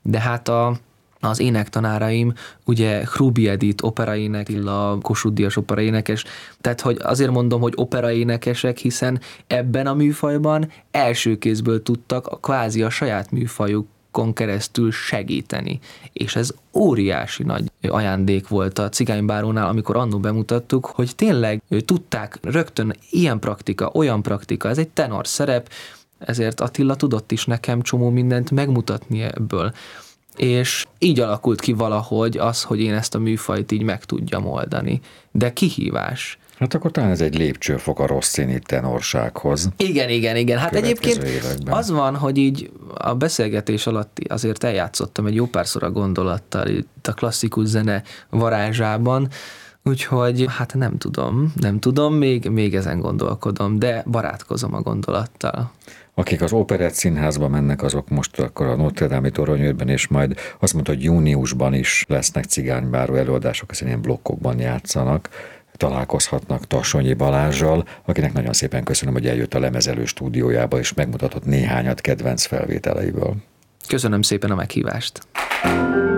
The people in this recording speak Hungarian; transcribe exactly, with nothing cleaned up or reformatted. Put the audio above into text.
de hát a az énektanáraim, ugye Hrubi Edith operaének, Illa Kossuth Díjas operaénekes, tehát hogy azért mondom, hogy operaénekesek, hiszen ebben a műfajban első kézből tudtak a kvázi a saját műfajukon keresztül segíteni. És ez óriási nagy ajándék volt a Cigánybárónál, amikor annó bemutattuk, hogy tényleg tudták rögtön ilyen praktika, olyan praktika, ez egy tenor szerep, ezért Attila tudott is nekem csomó mindent megmutatni ebből. És így alakult ki valahogy az, hogy én ezt a műfajt így meg tudjam oldani. De kihívás. Hát akkor talán ez egy lépcsőfok a Rossini tenorsághoz. Igen, igen, igen. Hát egyébként években. Az van, hogy így a beszélgetés alatt azért eljátszottam egy jó párszor a gondolattal itt a klasszikus zene varázsában, úgyhogy hát nem tudom, nem tudom, még, még ezen gondolkodom, de barátkozom a gondolattal. Akik az Operett Színházba mennek, azok most akkor a Notre Dame-i toronyőrben, és majd azt mondta, hogy júniusban is lesznek Cigánybáró előadások, hiszen ilyen blokkokban játszanak, találkozhatnak Tassonyi Balázssal, akinek nagyon szépen köszönöm, hogy eljött a Lemezelő stúdiójába, és megmutatott néhányat kedvenc felvételeiből. Köszönöm szépen a meghívást.